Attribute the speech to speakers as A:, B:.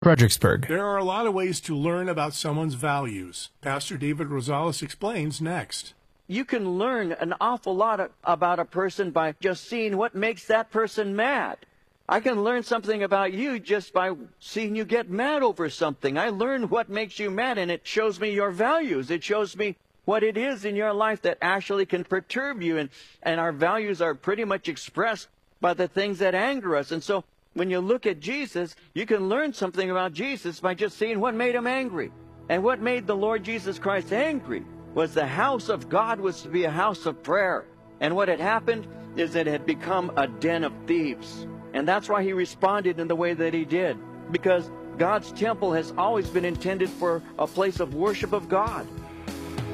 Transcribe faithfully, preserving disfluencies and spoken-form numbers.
A: Fredericksburg.
B: There are a lot of ways to learn about someone's values. Pastor David Rosales explains next.
C: You can learn an awful lot about a person by just seeing what makes that person mad. I can learn something about you just by seeing you get mad over something. I learn what makes you mad, and it shows me your values. It shows me what it is in your life that actually can perturb you. And, and our values are pretty much expressed by the things that anger us. And so when you look at Jesus, you can learn something about Jesus by just seeing what made him angry. And what made the Lord Jesus Christ angry was the house of God was to be a house of prayer. And what had happened is that it had become a den of thieves. And that's why he responded in the way that he did. Because God's temple has always been intended for a place of worship of God.